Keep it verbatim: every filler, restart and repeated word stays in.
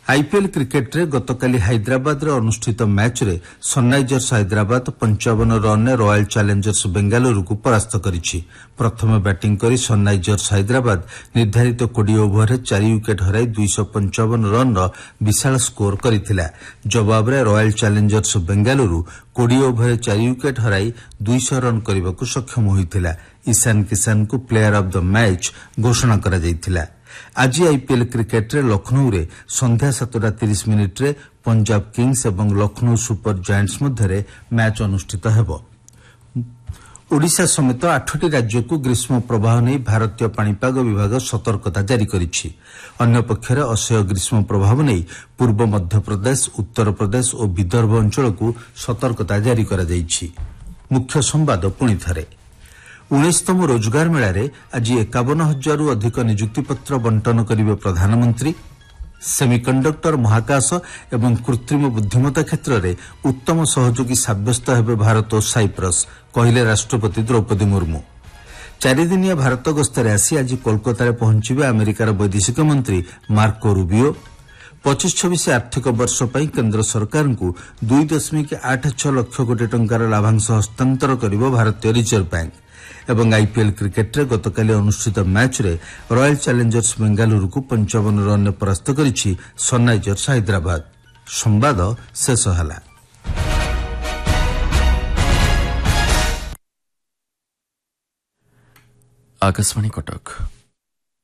IPL cricket रे गतकाली हैदराबाद रे अनुष्ठित match रे सनराइजर्स हैदराबाद पंचावन रन रॉयल चैलेंजर्स बेंगालुरु को परास्त करिछि। प्रथम बैटिंग करी सनराइजर्स हैदराबाद निर्धारित बीस ओभर रे चार विकेट हराई दो सौ पचपन रन रो विशाल स्कोर करिथिला। जवाब रे रॉयल चैलेंजर्स बेंगालुरु बीस ओभर रे चार विकेट हराई दो सौ रन करबाकू सक्षम होइथिला। ईशान किशन को प्लेयर ऑफ द मैच घोषणा करा जाइथिला। आज आईपीएल क्रिकेट रे लखनऊ रे संध्या सातटा तीस मिनिट रे पंजाब किंग्स एवं लखनऊ सुपर जायंट्स मध्य मैच अनुष्ठित हेबो। ओडिशा समेत आठटी राज्य को ग्रीष्म प्रवाह नहीं भारतीय पाणीपाग विभाग सतर्कता जारी करिछि। अन्य पक्षरे असह्य ग्रीष्म प्रभाव नहीं पूर्व मध्य प्रदेश, उत्तर प्रदेश और विदर्भ अंचल को सतर्कता जारी करा जाइछि। मुख्य संवाद पुणी थरे उन्नीसतम रोजगार मेला आज एकावन हजार अधिक नियुक्ति पत्र बंटन करिवे प्रधानमंत्री। सेमिकंडक्टर, महाकाश एवं कृत्रिम बुद्धिमत्ता क्षेत्र में उत्तम सहयोगी साब्यस्त हेबे भारत और साइप्रस, कहले राष्ट्रपति द्रौपदी मुर्मू। चारिदिनिया भारत गस्तरे आसी आज कोलकाता पहुंचे अमेरिकार वैदेशिक मंत्री मार्को रूबियो। पच्चीस छब्बीस आर्थिक वर्ष पर केन्द्र सरकार को दुई दशमिक आठ छह लक्ष कोटी टंकार लाभांश हस्तांतर करिबो भारतीय रिजर्व बैंक। एवं आईपीएल क्रिकेट रे गतकाली अनुष्ठित मैच रे रॉयल चैलेंजर्स बेंगालुरु को पंचावन रन परास्त करिछि सनराइजर्स हैदराबाद। संवाद शेष हला। आकाशवाणी कटक।